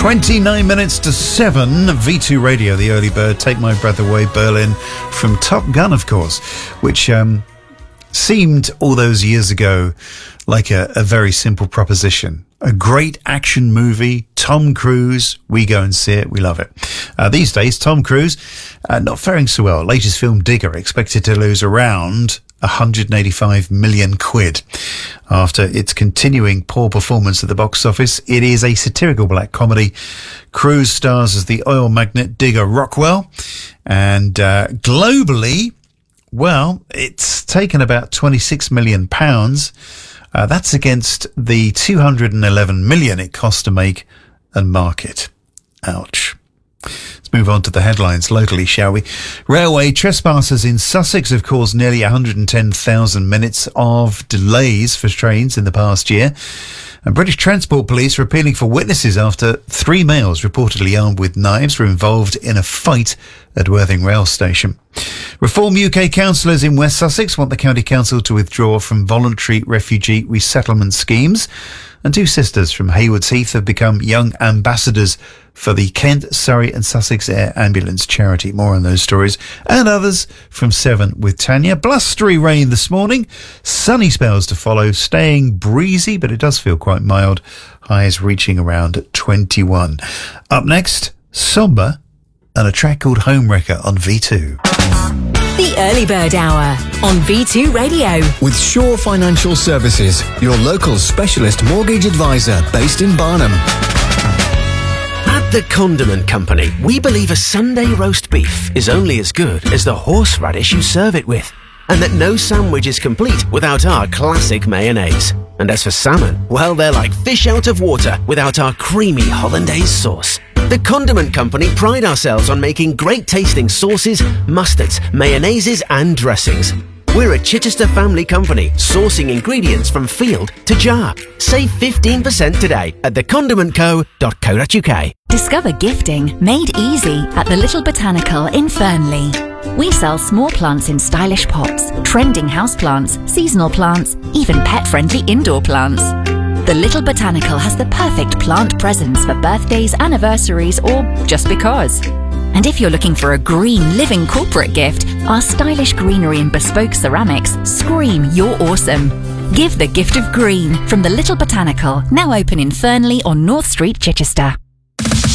29 minutes to 7, V2 Radio, the early bird, Take My Breath Away, Berlin, from Top Gun, of course, which seemed all those years ago like a very simple proposition. A great action movie, Tom Cruise, we go and see it, we love it. These days, Tom Cruise, not faring so well. Latest film, Digger, expected to lose around 185 million quid. After its continuing poor performance at the box office, it is a satirical black comedy. Cruise stars as the oil magnate Digger Rockwell, and globally, well, it's taken about £26 million. That's against the 211 million it cost to make and market. Ouch. Let's move on to the headlines locally, shall we? Railway trespassers in Sussex have caused nearly 110,000 minutes of delays for trains in the past year. And British Transport Police are appealing for witnesses after 3 males reportedly armed with knives were involved in a fight at Worthing Rail Station. Reform UK councillors in West Sussex want the County Council to withdraw from voluntary refugee resettlement schemes. And 2 sisters from Haywards Heath have become young ambassadors for the Kent, Surrey and Sussex Air Ambulance charity. More on those stories and others from 7 with Tanya. Blustery rain this morning, sunny spells to follow, staying breezy, but it does feel quite mild. Highs reaching around 21. Up next, Somber and a track called Homewrecker on V2. The Early Bird Hour on V2 Radio. With Shore Financial Services, your local specialist mortgage advisor based in Barnham. At the Condiment Company, we believe a Sunday roast beef is only as good as the horseradish you serve it with, and that no sandwich is complete without our classic mayonnaise. And as for salmon, well, they're like fish out of water without our creamy hollandaise sauce. The Condiment Company pride ourselves on making great tasting sauces, mustards, mayonnaises and dressings. We're a Chichester family company, sourcing ingredients from field to jar. Save 15% today at thecondimentco.co.uk. Discover gifting made easy at the Little Botanical in Fernley. We sell small plants in stylish pots, trending houseplants, seasonal plants, even pet-friendly indoor plants. The Little Botanical has the perfect plant presents for birthdays, anniversaries, or just because. And if you're looking for a green living corporate gift, our stylish greenery and bespoke ceramics scream you're awesome. Give the gift of green from the Little Botanical, now open in Fernley on North Street, Chichester.